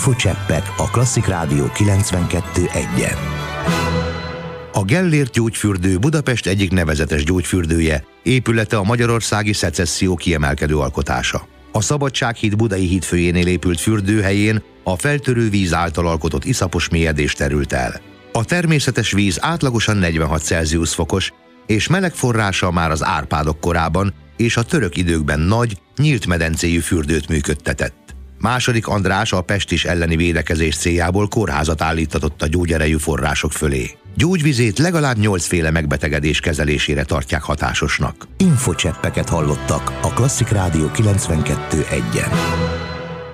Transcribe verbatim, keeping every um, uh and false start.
Infocseppek a Klasszik Rádió kilencvenkettő egyen. A Gellért gyógyfürdő Budapest egyik nevezetes gyógyfürdője, épülete a magyarországi szecesszió kiemelkedő alkotása. A Szabadsághíd budai hídfőjénél épült fürdőhelyén a feltörő víz által alkotott iszapos mélyedés terült el. A természetes víz átlagosan negyvenhat Celsius fokos, és meleg forrása már az Árpádok korában és a török időkben nagy, nyílt medencéjű fürdőt működtetett. Második András a pestis elleni védekezés céljából kórházat állítatott a gyógyerejű források fölé. Gyógyvizét legalább nyolcféle megbetegedés kezelésére tartják hatásosnak. Infocseppeket hallottak a Klasszik Rádió kilencvenkettő egyen.